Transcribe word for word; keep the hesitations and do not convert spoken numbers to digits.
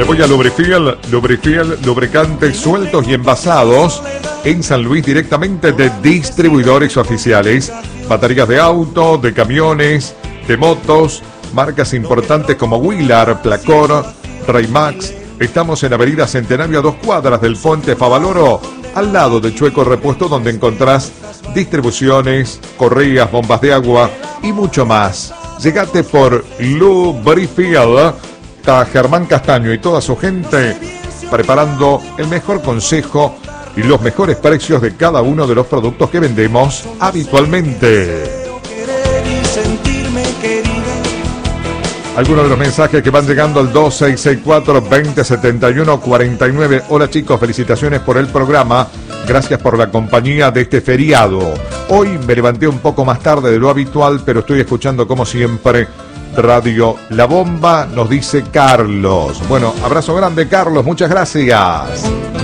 Me voy a Lubrifiel, Lubrifiel, lubricantes sueltos y envasados en San Luis directamente de distribuidores oficiales. Baterías de auto, de camiones, de motos, marcas importantes como Wheeler, Placor, Raymax. Estamos en Avenida Centenario a dos cuadras del Puente Favaloro, al lado de Chueco Repuesto, donde encontrás distribuciones, correas, bombas de agua y mucho más. Llegate por Lubrifiel. Está Germán Castaño y toda su gente preparando el mejor consejo y los mejores precios de cada uno de los productos que vendemos habitualmente. Algunos de los mensajes que van llegando al dos seis seis cuatro, veinte setenta y uno, cuarenta y nueve. Hola chicos, felicitaciones por el programa. Gracias por la compañía de este feriado. Hoy me levanté un poco más tarde de lo habitual, pero estoy escuchando como siempre Radio La Bomba, nos dice Carlos. Bueno, abrazo grande Carlos, muchas gracias.